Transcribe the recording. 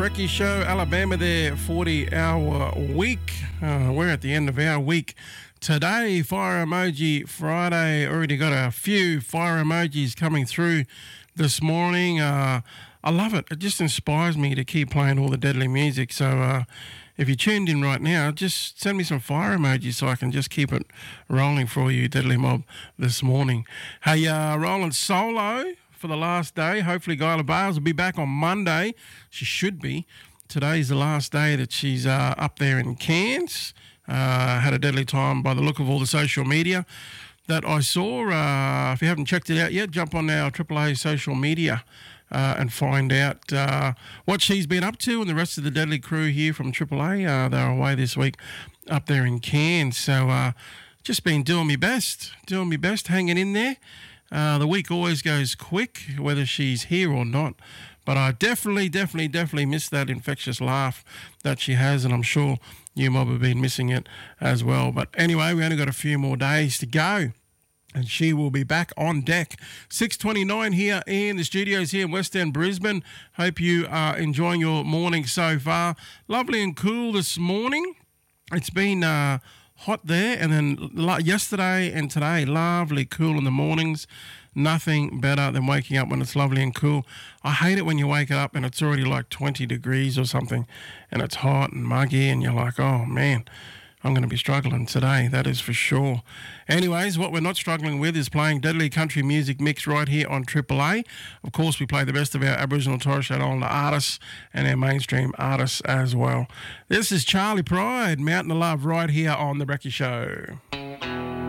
Brekkie Show, Alabama there, 40-hour week. We're at the end of our week today. Fire Emoji Friday. Already got a few fire emojis coming through this morning. I love it. It just inspires me to keep playing all the deadly music. So if you're tuned in right now, just send me some fire emojis so I can just keep it rolling for you, Deadly Mob, this morning. Hey, rolling solo for the last day. Hopefully Gyla Bales will be back on Monday. She should be. Today's the last day that she's up there in Cairns. Had a deadly time by the look of all the social media that I saw. If you haven't checked it out yet, jump on our AAA social media and find out what she's been up to, and the rest of the deadly crew here from AAA. They're away this week up there in Cairns. So just been doing my best, hanging in there. The week always goes quick, whether she's here or not. But I definitely miss that infectious laugh that she has, and I'm sure you mob have been missing it as well. But anyway, we only got a few more days to go, and she will be back on deck. 6:29 here in the studios here in West End, Brisbane. Hope you are enjoying your morning so far. Lovely and cool this morning. It's been hot there, and then yesterday and today, lovely cool in the mornings. Nothing better than waking up when it's lovely and cool. I hate it when you wake up and it's already like 20 degrees or something, and it's hot and muggy, and you're like, oh man, I'm going to be struggling today, that is for sure. Anyways, what we're not struggling with is playing deadly country music mix right here on AAA. Of course, we play the best of our Aboriginal and Torres Strait Islander artists and our mainstream artists as well. This is Charlie Pride, Mountain of Love, right here on The Brekkie Show.